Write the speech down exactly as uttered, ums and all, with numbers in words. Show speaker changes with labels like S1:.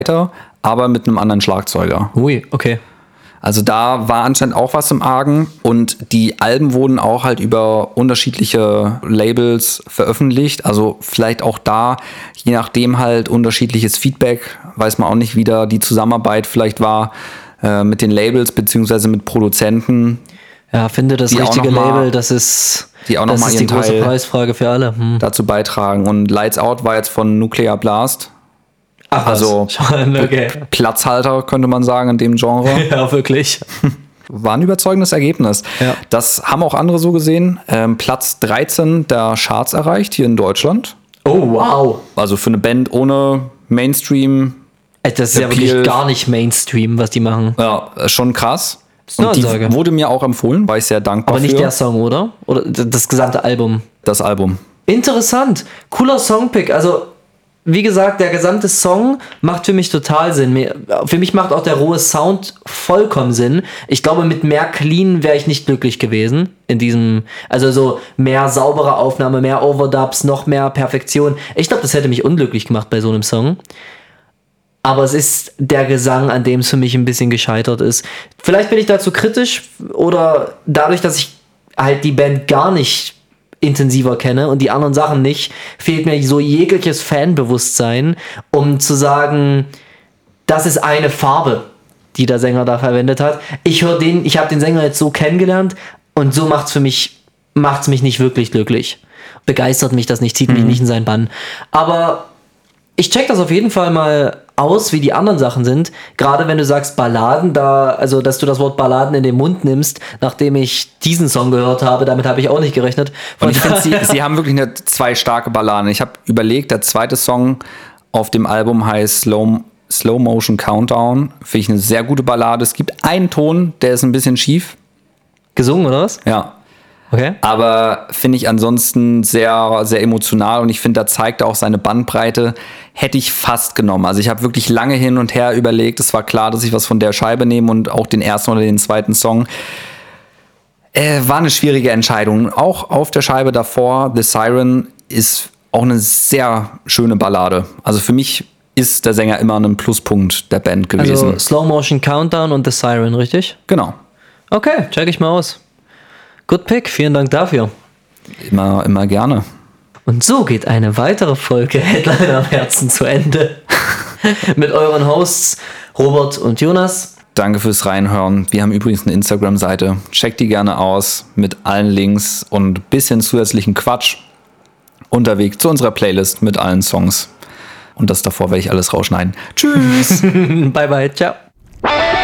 S1: aber mit einem anderen Schlagzeuger.
S2: Ui, okay.
S1: Also da war anscheinend auch was im Argen und die Alben wurden auch halt über unterschiedliche Labels veröffentlicht. Also vielleicht auch da, je nachdem halt unterschiedliches Feedback, weiß man auch nicht, wie da die Zusammenarbeit vielleicht war äh, mit den Labels beziehungsweise mit Produzenten.
S2: Ja, finde das richtige Label, das ist,
S1: die, auch noch
S2: das
S1: mal
S2: ist die große Teil Preisfrage für alle. Hm.
S1: Dazu beitragen. Und Lights Out war jetzt von Nuclear Blast.
S2: Ach,
S1: also
S2: okay.
S1: Platzhalter, könnte man sagen, in dem Genre.
S2: Ja, wirklich.
S1: War ein überzeugendes Ergebnis. Ja. Das haben auch andere so gesehen. Ähm, Platz dreizehn der Charts erreicht hier in Deutschland.
S2: Oh, wow.
S1: Also für eine Band ohne Mainstream.
S2: Das ist ja wirklich gar nicht Mainstream, was die machen.
S1: Ja, schon krass. Und die Ansage. Wurde mir auch empfohlen, war ich sehr dankbar
S2: Aber nicht
S1: für.
S2: der Song, oder? Oder das gesamte Album?
S1: Das Album.
S2: Interessant. Cooler Songpick. Also, wie gesagt, der gesamte Song macht für mich total Sinn. Für mich macht auch der rohe Sound vollkommen Sinn. Ich glaube, mit mehr Clean wäre ich nicht glücklich gewesen. In diesem, also so mehr saubere Aufnahme, mehr Overdubs, noch mehr Perfektion. Ich glaube, das hätte mich unglücklich gemacht bei so einem Song. Aber es ist der Gesang, an dem es für mich ein bisschen gescheitert ist. Vielleicht bin ich dazu kritisch oder dadurch, dass ich halt die Band gar nicht intensiver kenne und die anderen Sachen nicht, fehlt mir so jegliches Fanbewusstsein, um zu sagen, das ist eine Farbe, die der Sänger da verwendet hat. Ich höre den, ich habe den Sänger jetzt so kennengelernt und so macht's für mich, macht's mich nicht wirklich glücklich. Begeistert mich das nicht, zieht mich mhm. nicht in seinen Bann. Aber ich check das auf jeden Fall mal aus, wie die anderen Sachen sind. Gerade wenn du sagst Balladen, da, also dass du das Wort Balladen in den Mund nimmst, nachdem ich diesen Song gehört habe, damit habe ich auch nicht gerechnet.
S1: Von Und ich finde, sie, sie haben wirklich eine, zwei starke Balladen. Ich habe überlegt, der zweite Song auf dem Album heißt Slow, Slow Motion Countdown. Finde ich eine sehr gute Ballade. Es gibt einen Ton, der ist ein bisschen schief.
S2: Gesungen, oder was?
S1: Ja.
S2: Okay.
S1: Aber finde ich ansonsten sehr, sehr emotional und ich finde, da zeigt er auch seine Bandbreite. Hätte ich fast genommen. Also ich habe wirklich lange hin und her überlegt. Es war klar, dass ich was von der Scheibe nehme und auch den ersten oder den zweiten Song. Äh, war eine schwierige Entscheidung. Auch auf der Scheibe davor, The Siren, ist auch eine sehr schöne Ballade. Also für mich ist der Sänger immer ein Pluspunkt der Band gewesen.
S2: Also Slow Motion Countdown und The Siren, richtig?
S1: Genau.
S2: Okay, check ich mal aus. Good pick, vielen Dank dafür.
S1: Immer, immer gerne.
S2: Und so geht eine weitere Folge Headliner am Herzen zu Ende. Mit euren Hosts Robert und Jonas.
S1: Danke fürs Reinhören. Wir haben übrigens eine Instagram-Seite. Checkt die gerne aus mit allen Links und ein bisschen zusätzlichen Quatsch. Unterwegs zu unserer Playlist mit allen Songs. Und das davor werde ich alles rausschneiden. Tschüss.
S2: Bye, bye. Ciao.